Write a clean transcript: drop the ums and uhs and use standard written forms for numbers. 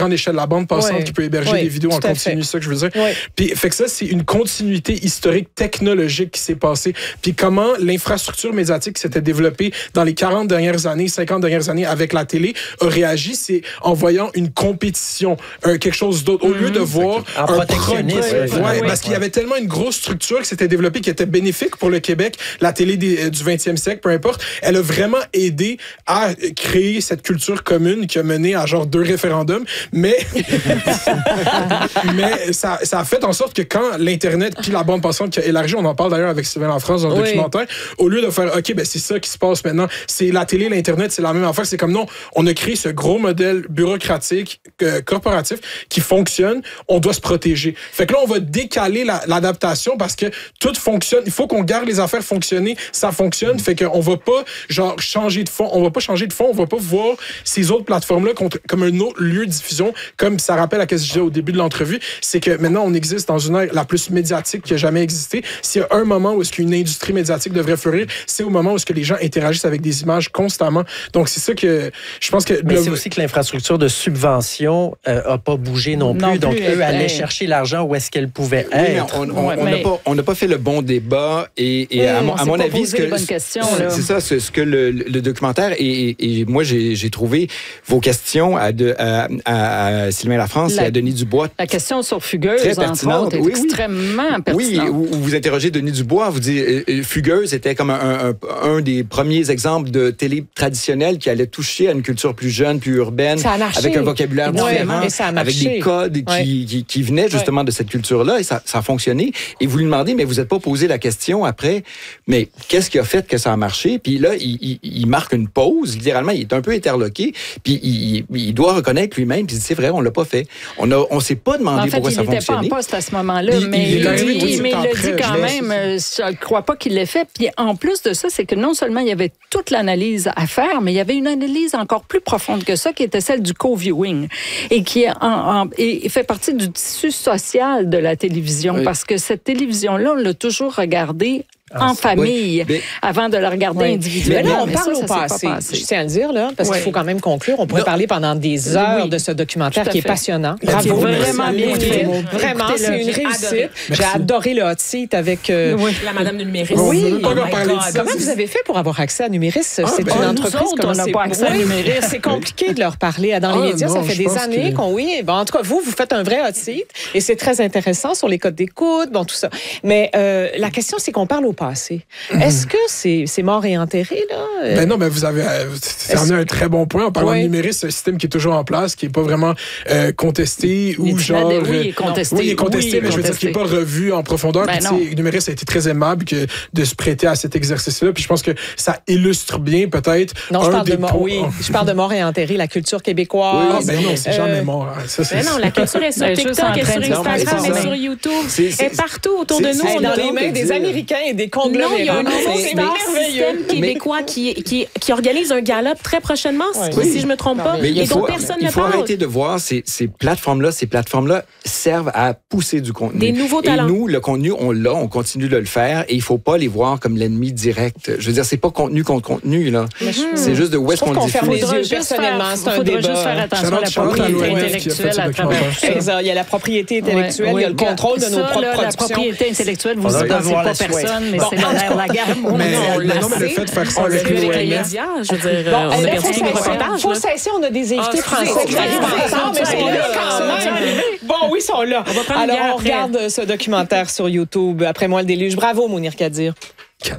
grande échelle, la bande passante qui peut héberger des vidéos en continu, c'est ça que je veux dire. Puis fait que ça, c'est une continuité historique technologique qui s'est passée. Puis comment l'infrastructure médiatique qui s'était développée dans les 40 dernières années, 50 dernières années avec la télé a réagi, c'est en voyant une compétition, quelque chose d'autre. Au lieu de voir un protectionnisme. Parce qu'il y avait tellement une grosse structure qui s'était développée qui était bénéfique pour le Québec, la télé du 20e siècle, peu importe, elle a vraiment aidé à créer cette culture commune qui a mené à genre 2 référendums, mais ça a fait en sorte que quand l'Internet puis la bande passante qui a élargi, on en parle d'ailleurs avec Sylvain Lafrance dans le documentaire, au lieu de faire, OK, ben c'est ça qui se passe maintenant, c'est la télé, l'Internet, c'est la même affaire, c'est comme non, on a créé ce gros modèle bureaucratique, corporatif, qui fonctionne, on doit se protéger. Fait que là, on va décaler l'adaptation parce que tout fonctionne, il faut qu'on garde les affaires fonctionner, ça fonctionne, fait qu'on va pas, genre, changer de fond, on va pas voir ces autres plateformes-là comme un autre lieu de diffusion, comme ça rappelle à ce que je disais au début de l'entrevue, c'est que maintenant, on existe dans une ère la plus médiatique qui a jamais existé. S'il y a un moment où est-ce qu'une industrie médiatique devrait fleurir, c'est au moment où est-ce que les gens interagissent avec des images constamment. Donc, c'est ça que je pense que... Mais c'est aussi que l'infrastructure de subvention n'a pas bougé non plus. Donc, eux allaient chercher l'argent où est-ce qu'elle pouvait être. On n'a pas fait le bon débat et à mon avis, c'est ça, ce que le documentaire et moi, j'ai trouvé vos questions à Sylvain Lafrance et à Denis Dubois. La question sur Fugueuse, entre autres, est extrêmement pertinente. Oui, où vous interrogez Denis Dubois, vous dites Fugueuse était comme un des premiers exemples de télé traditionnelle qui allait toucher à une culture plus jeune, plus urbaine, avec un vocabulaire différent, avec des codes qui venaient justement de cette culture-là, et ça a fonctionné. Et vous lui demandez, mais vous n'êtes pas posé la question après, mais qu'est-ce qui a fait que ça a marché? Puis là, il marque une pause, littéralement, il est un peu interloqué, puis il doit reconnaître lui-même, puis c'est vrai, on l'a pas fait. On s'est pas demandé pourquoi ça fonctionnait. En fait, il n'était pas en poste à ce moment-là, mais il le dit quand même. Je ne crois pas qu'il l'ait fait. Puis en plus de ça, c'est que non seulement il y avait toute l'analyse à faire, mais il y avait une analyse encore plus profonde que ça, qui était celle du co-viewing, et qui fait partie du tissu social de la télévision, parce que cette télévision-là, on l'a toujours regardée en famille, avant de la regarder individuellement. Mais là, on parle au passé. Je tiens à le dire, là, parce qu'il faut quand même conclure. On pourrait parler pendant des heures de ce documentaire qui est passionnant. Bravo. Vraiment bien fait. Vraiment, c'est une réussite. J'ai adoré le hot seat avec... la madame de Numéris. Oui. Comment vous avez fait pour avoir accès à Numéris? C'est une entreprise... On n'a pas accès à Numéris. C'est compliqué de leur parler dans les médias. Ça fait des années qu'on... en tout cas, vous faites un vrai hot seat et c'est très intéressant sur les codes d'écoute, tout ça. Mais la question, c'est qu'on parle au passé. Est-ce que c'est mort et enterré, là? Ben non, mais vous avez amené un très bon point. En parlant de Numéris, c'est un système qui est toujours en place, qui n'est pas vraiment contesté ou genre... Oui, il est contesté. Oui, il est contesté, mais je veux dire qu'il n'est pas revu en profondeur. Puis, Numéris a été très aimable de se prêter à cet exercice-là. Puis je pense que ça illustre bien peut-être je parle de mort et enterré, la culture québécoise. Oui, ben non, c'est jamais mort. Non, la culture est sur TikTok, est sur Instagram, est sur YouTube, est partout autour de nous. On a dans les mains des Américains et des conglomérats. Non, il y a un système québécois qui organise un gala très prochainement, si je ne me trompe pas, et dont personne ne parle. Il faut arrêter de voir ces plateformes-là. Ces plateformes-là servent à pousser du contenu. Des nouveaux talents. Et nous, le contenu, on continue de le faire et il ne faut pas les voir comme l'ennemi direct. Je veux dire, c'est pas contenu contre contenu, là. C'est juste de où est-ce qu'on le diffuse. ferme les yeux, personnellement, c'est un débat. Il faudra juste faire attention à la propriété intellectuelle à travers tout ça. Il y a la propriété intellectuelle, il y a le contrôle de nos propres productions. La propriété intellectuelle, vous n'y pensez pas personne, mais c'est la guerre mondiale. Mais le fait de faire ça avec les médias, je veux dire, on a perdu des reportages. Il faut cesser, on a des invités français qui arrivent ensemble, mais sont là quand même. Bon, oui, ils sont là. Alors, on regarde ce documentaire sur YouTube, Après moi le déluge. Bravo, Mounir Kadir.